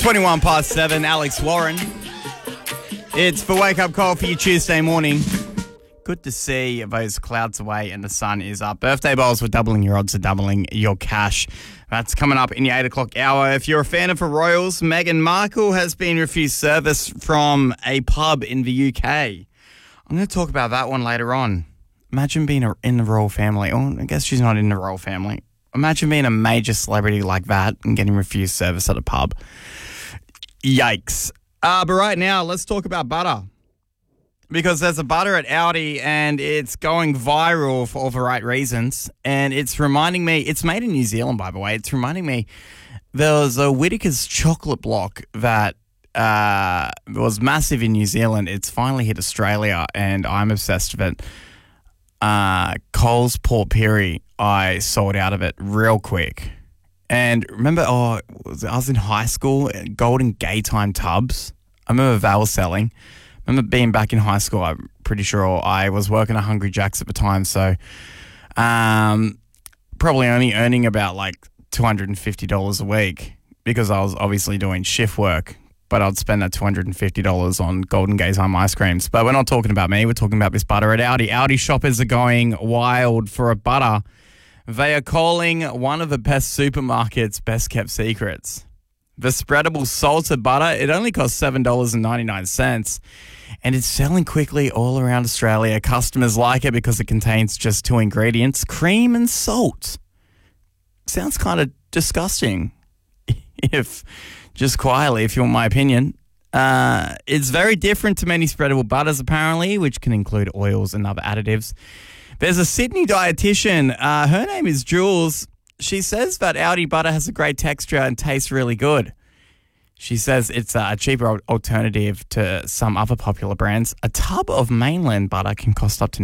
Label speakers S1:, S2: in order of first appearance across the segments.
S1: 21 past 7, Alex Warren. It's the wake-up call for your Tuesday morning. Good to see those clouds away and the sun is up. Birthday bowls with doubling your odds of doubling your cash. That's coming up in your 8 o'clock hour. If you're a fan of the Royals, Meghan Markle has been refused service from a pub in the UK. I'm going to talk about that one later on. Imagine being in the royal family. Oh, I guess she's not in the royal family. Imagine being a major celebrity like that and getting refused service at a pub. Yikes. But right now, let's talk about butter. Because there's a butter at Aldi and it's going viral for all the right reasons. And it's reminding me, it's made in New Zealand, by the way. It's reminding me, there was a Whittaker's chocolate block that was massive in New Zealand. It's finally hit Australia and I'm obsessed with it. Coles Port Pirie, I sold out of it real quick. And remember, I was in high school, Golden Gaytime tubs. I remember they were selling. I remember being back in high school, I'm pretty sure I was working at Hungry Jack's at the time, so probably only earning about like $250 a week because I was obviously doing shift work, but I'd spend that $250 on Golden Gaytime ice creams. But we're not talking about me, we're talking about this butter at Aldi. Aldi shoppers are going wild for a butter. They are calling one of the best supermarkets best kept secrets. The spreadable salted butter, it only costs $7.99 and it's selling quickly all around Australia. Customers like it because it contains just 2 ingredients, cream and salt. Sounds kind of disgusting, if just quietly, if you want my opinion. It's very different to many spreadable butters apparently, which can include oils and other additives. There's a Sydney dietitian, her name is Jules. She says that Aldi butter has a great texture and tastes really good. She says it's a cheaper alternative to some other popular brands. A tub of mainland butter can cost up to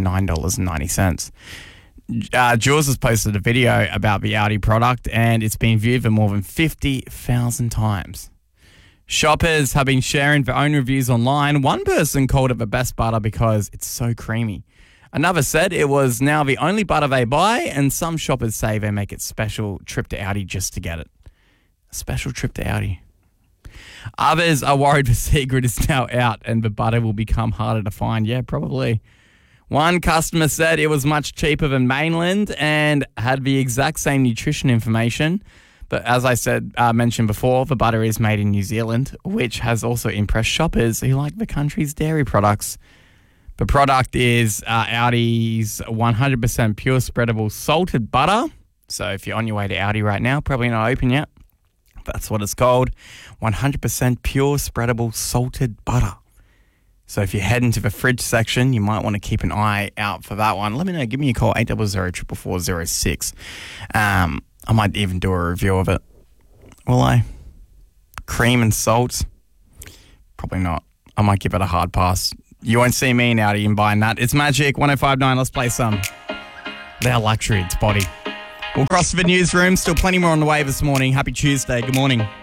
S1: $9.90. Jules has posted a video about the Aldi product and it's been viewed for more than 50,000 times. Shoppers have been sharing their own reviews online. One person called it the best butter because it's so creamy. Another said it was now the only butter they buy, and some shoppers say they make it special trip to Aldi just to get it. A special trip to Aldi. Others are worried the secret is now out and the butter will become harder to find. Yeah, probably. One customer said it was much cheaper than mainland and had the exact same nutrition information. But as I mentioned before, the butter is made in New Zealand, which has also impressed shoppers who like the country's dairy products. The product is Aldi's 100% pure spreadable salted butter. So if you're on your way to Aldi right now, probably not open yet. That's what it's called. 100% pure spreadable salted butter. So if you head into the fridge section, you might want to keep an eye out for that one. Let me know. Give me a call, 800-444-06. I might even do a review of it. Will I? Cream and salt? Probably not. I might give it a hard pass. You won't see me in Aldi and buying that. It's Magic 105.9. Let's play some. They're luxury. It's body. We'll cross to the newsroom. Still plenty more on the way this morning. Happy Tuesday. Good morning.